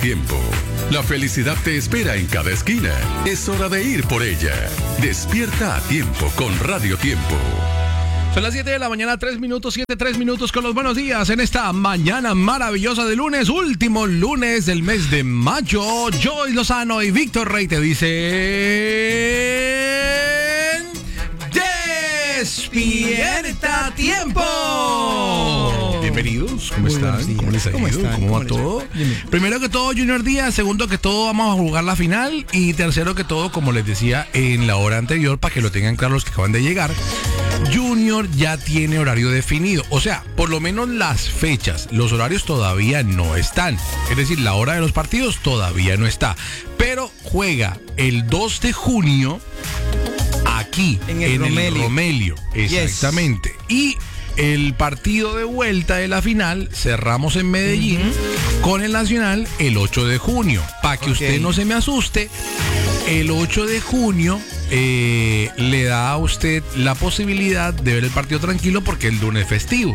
tiempo. La felicidad te espera en cada esquina. Es hora de ir por ella. Despierta a tiempo con Radio Tiempo. Son las 7 de la mañana, 3 minutos con los buenos días en esta mañana maravillosa de lunes, último lunes del mes de mayo. Joy Lozano y Víctor Rey te dicen: ¡Despierta a tiempo! Bienvenidos, ¿cómo están? ¿Cómo les ha ido? ¿Cómo va todo? Primero que todo, Junior Díaz. Segundo que todo, vamos a jugar la final. Y tercero que todo, como les decía en la hora anterior, para que lo tengan claro los que acaban de llegar, Junior ya tiene horario definido. O sea, por lo menos las fechas, los horarios todavía no están. Es decir, la hora de los partidos todavía no está. Pero juega el 2 de junio aquí, en el Romelio. Exactamente. Yes. Y el partido de vuelta de la final cerramos en Medellín con el Nacional el 8 de junio. Para que usted no se me asuste, el 8 de junio le da a usted la posibilidad de ver el partido tranquilo porque el lunes es festivo.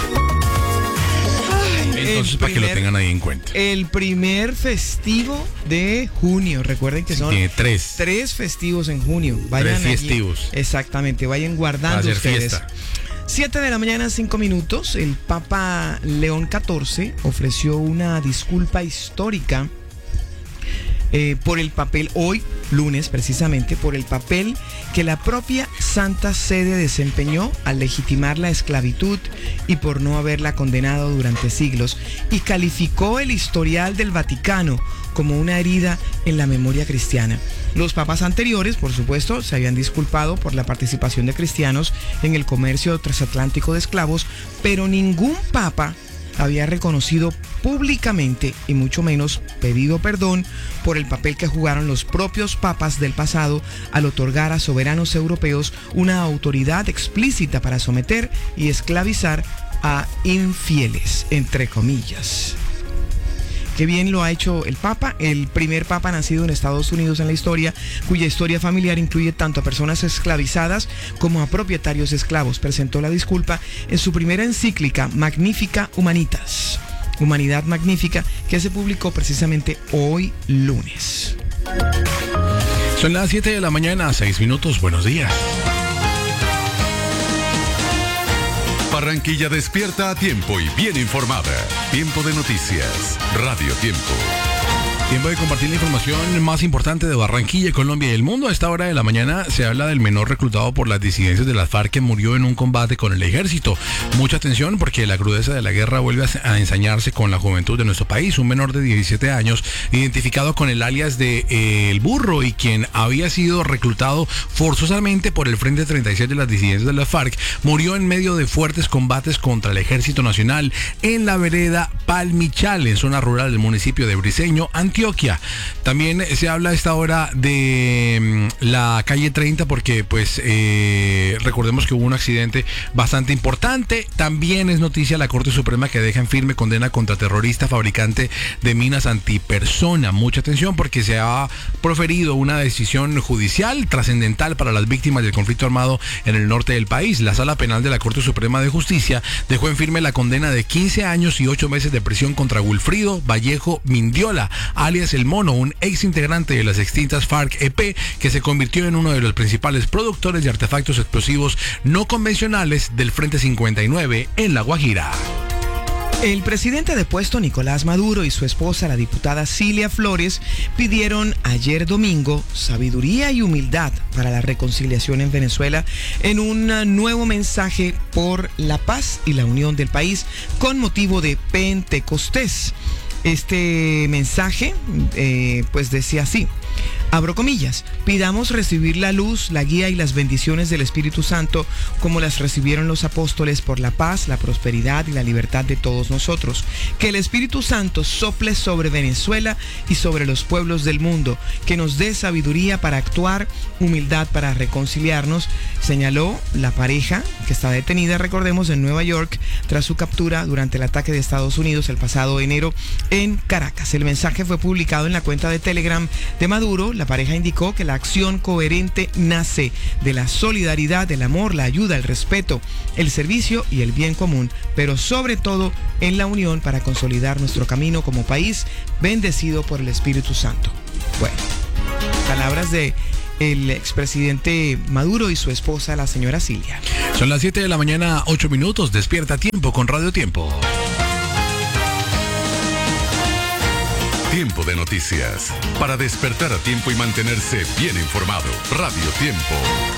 Entonces, para que lo tengan ahí en cuenta. El primer festivo de junio. Recuerden que son tres festivos en junio. Vayan 3 festivos. Allí. Exactamente, vayan guardando hacer ustedes. Fiesta. 7 de la mañana, 5 minutos. El Papa León XIV ofreció una disculpa histórica por el papel, hoy, lunes precisamente, por el papel que la propia Santa Sede desempeñó al legitimar la esclavitud y por no haberla condenado durante siglos, y calificó el historial del Vaticano como una herida en la memoria cristiana. Los papas anteriores, por supuesto, se habían disculpado por la participación de cristianos en el comercio transatlántico de esclavos, pero ningún papa había reconocido públicamente y mucho menos pedido perdón por el papel que jugaron los propios papas del pasado al otorgar a soberanos europeos una autoridad explícita para someter y esclavizar a infieles, entre comillas. Qué bien lo ha hecho el Papa, el primer Papa nacido en Estados Unidos en la historia, cuya historia familiar incluye tanto a personas esclavizadas como a propietarios de esclavos. Presentó la disculpa en su primera encíclica, Magnificat Humanitas, Humanidad Magnífica, que se publicó precisamente hoy lunes. Son las 7 de la mañana, 6 minutos, buenos días. Barranquilla despierta a tiempo y bien informada. Tiempo de noticias. Radio Tiempo. Tiempo de compartir la información más importante de Barranquilla, Colombia y el mundo. A esta hora de la mañana se habla del menor reclutado por las disidencias de las FARC que murió en un combate con el ejército. Mucha atención porque la crudeza de la guerra vuelve a ensañarse con la juventud de nuestro país. Un menor de 17 años, identificado con el alias de El Burro y quien había sido reclutado forzosamente por el Frente 36 de las disidencias de las FARC, murió en medio de fuertes combates contra el Ejército Nacional en la vereda Palmichal, en zona rural del municipio de Briceño, Antioquia. También se habla a esta hora de la calle 30 porque pues recordemos que hubo un accidente bastante importante. También es noticia la Corte Suprema que deja en firme condena contra terrorista fabricante de minas antipersona. Mucha atención porque se ha proferido una decisión judicial trascendental para las víctimas del conflicto armado en el norte del país. La Sala Penal de la Corte Suprema de Justicia dejó en firme la condena de 15 años y 8 meses de prisión contra Wilfrido Vallejo Mindiola, alias El Mono, un ex integrante de las extintas FARC-EP que se convirtió en uno de los principales productores de artefactos explosivos no convencionales del Frente 59 en La Guajira. El presidente depuesto Nicolás Maduro y su esposa, la diputada Cilia Flores, pidieron ayer domingo sabiduría y humildad para la reconciliación en Venezuela en un nuevo mensaje por la paz y la unión del país con motivo de Pentecostés. Este mensaje pues decía así: abro comillas, pidamos recibir la luz, la guía y las bendiciones del Espíritu Santo como las recibieron los apóstoles por la paz, la prosperidad y la libertad de todos nosotros. Que el Espíritu Santo sople sobre Venezuela y sobre los pueblos del mundo, que nos dé sabiduría para actuar, humildad para reconciliarnos, señaló la pareja que está detenida, recordemos, en Nueva York tras su captura durante el ataque de Estados Unidos el pasado enero en Caracas. El mensaje fue publicado en la cuenta de Telegram de Maduro, la pareja indicó que la acción coherente nace de la solidaridad, del amor, la ayuda, el respeto, el servicio y el bien común, pero sobre todo en la unión para consolidar nuestro camino como país bendecido por el Espíritu Santo. Bueno, palabras de el expresidente Maduro y su esposa, la señora Cilia. Son las 7 de la mañana, 8 minutos. Despierta Tiempo con Radio Tiempo. Tiempo de noticias. Para despertar a tiempo y mantenerse bien informado. Radio Tiempo.